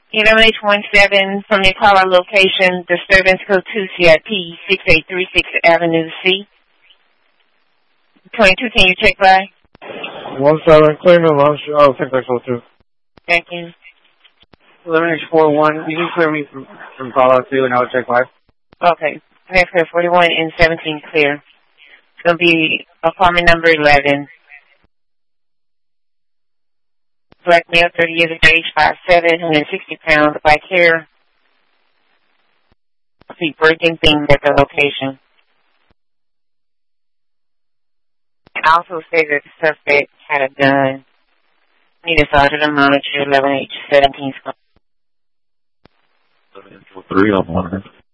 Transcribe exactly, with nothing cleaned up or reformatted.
eleven H one seven from the caller location, disturbance code two C I P six eight three six Avenue C. twenty-two, can you check by? one seven, Cleveland Lunch. Oh, I think that's all too. Thank you. eleven H four one, you can clear me from, from call out two and I will check by. Okay. Okay, clear forty-one and seventeen clear. It's going to be apartment number eleven. Black male, thirty years of age, five seven, one hundred sixty pounds, black hair. See breaking things at the location. Also stated that the suspect had a gun. Need a sergeant to monitor eleven H seventeen. Three, I'm wondering.